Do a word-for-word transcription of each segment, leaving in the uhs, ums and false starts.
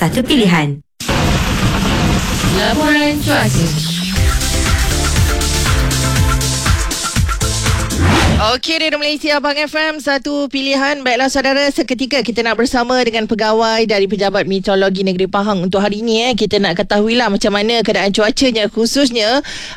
satu pilihan. Laporan cuaca. Okey, Radio Malaysia Abang F M, satu pilihan. Baiklah saudara, seketika kita nak bersama dengan pegawai dari Pejabat Meteorologi Negeri Pahang untuk hari ini. Eh. Kita nak ketahuilah macam mana keadaan cuacanya, khususnya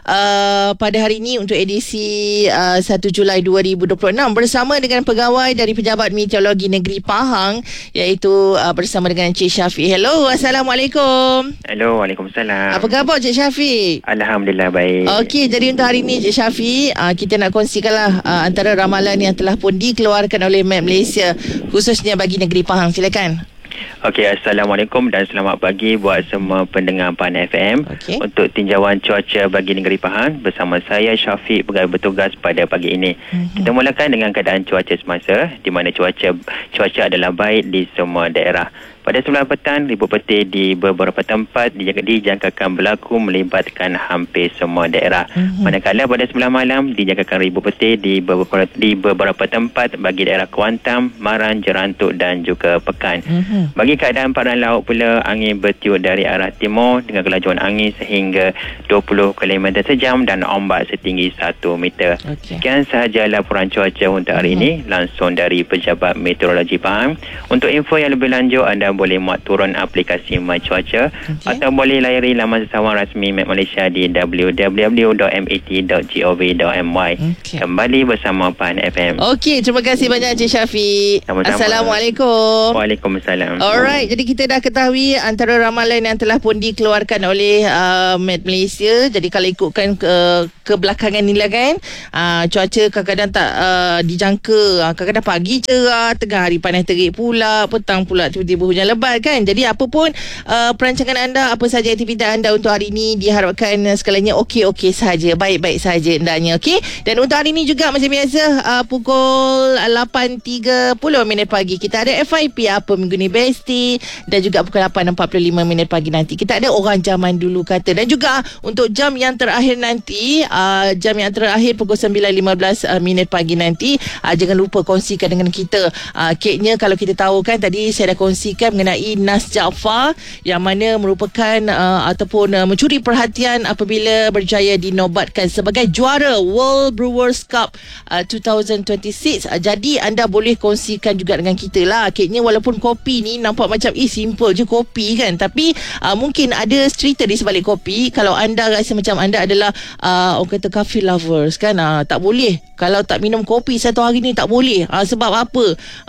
uh, pada hari ini untuk edisi uh, satu Julai dua ribu dua puluh enam bersama dengan pegawai dari Pejabat Meteorologi Negeri Pahang, iaitu uh, bersama dengan Cik Syafiq. Hello, Assalamualaikum. Hello, Waalaikumsalam. Apa khabar Cik Syafiq? Alhamdulillah baik. Okey, jadi untuk hari ini Cik Syafiq, uh, kita nak kongsikanlah uh, antara ramalan yang telah pun dikeluarkan oleh Met Malaysia khususnya bagi negeri Pahang. Silakan. Okey, Assalamualaikum dan selamat pagi buat semua pendengar Pan F M. Okay. Untuk tinjauan cuaca bagi negeri Pahang bersama saya Syafiq, pegawai bertugas pada pagi ini. Mm-hmm. Kita mulakan dengan keadaan cuaca semasa, di mana cuaca cuaca adalah baik di semua daerah. Pada sebelah petang, ribut peti di beberapa tempat dijangkakan berlaku melibatkan hampir semua daerah. Mm-hmm. Manakala pada sebelah malam, dijangkakan ribut peti di beberapa, di beberapa tempat bagi daerah Kuantan, Maran, Jerantuk dan juga Pekan. Mm-hmm. Bagi keadaan paran laut pula, angin bertiup dari arah timur dengan kelajuan angin sehingga dua puluh kilometer sejam dan ombak setinggi satu meter. Okay. Sekian sahaja laporan cuaca untuk hari mm-hmm. ini langsung dari Pejabat Meteorologi Pahang. Untuk info yang lebih lanjut, anda boleh muat turun aplikasi My Cuaca, okay, atau boleh layari laman sesawan rasmi Met Malaysia di w w w dot m a t dot gov dot m y. Okay. Kembali bersama Pan F M. Okey, terima kasih banyak Cik Syafiq. Sama-sama. Assalamualaikum. Waalaikumsalam. Alright, jadi kita dah ketahui antara ramalan yang telah pun dikeluarkan oleh uh, Met Malaysia. Jadi kalau ikutkan ke kebelakangan ni lah kan, uh, cuaca kadang-kadang tak uh, dijangka. Uh, kadang-kadang pagi cerah, tengah hari panas terik pula, petang pula tiba-tiba hujan lebat kan. Jadi apa pun uh, perancangan anda, apa saja aktiviti anda untuk hari ini, diharapkan uh, segalanya okey-okey saja, baik-baik saja hendaknya. Okey. Dan untuk hari ini juga macam biasa, uh, pukul lapan tiga puluh minit pagi kita ada F I P apa minggu ni Besti, dan juga pukul lapan empat puluh lima minit pagi nanti kita ada orang zaman dulu kata. Dan juga untuk jam yang terakhir nanti, uh, jam yang terakhir pukul sembilan lima belas uh, minit pagi nanti, uh, jangan lupa kongsikan dengan kita uh, keknya. Kalau kita tahu kan, tadi saya dah kongsikan mengenai Nas Jaafar yang mana merupakan uh, ataupun uh, mencuri perhatian apabila berjaya dinobatkan sebagai juara World Brewers Cup uh, dua ribu dua puluh enam. Uh, jadi anda boleh kongsikan juga dengan kita lah keknya. Walaupun kopi ni nampak macam eh simple je kopi kan, tapi uh, mungkin ada cerita di sebalik kopi. Kalau anda rasa macam anda adalah uh, orang kata coffee lovers kan, uh, tak boleh kalau tak minum kopi satu hari ni, tak boleh. uh, Sebab apa?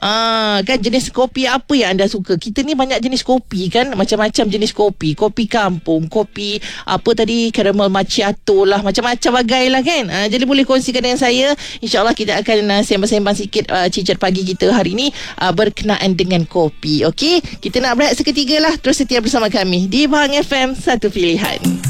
Uh, kan jenis kopi apa yang anda suka? Kita ni banyak jenis kopi kan, macam-macam jenis kopi. Kopi kampung, kopi apa tadi, caramel macchiato lah, macam-macam bagai lah kan. uh, Jadi boleh kongsikan dengan saya. InsyaAllah kita akan uh, sembang-sembang sikit uh, cicat pagi kita hari ni uh, berkenaan dengan kopi. Okey, kita nak berehat seketika lah. Terus setia bersama kami di Pahang F M, satu pilihan.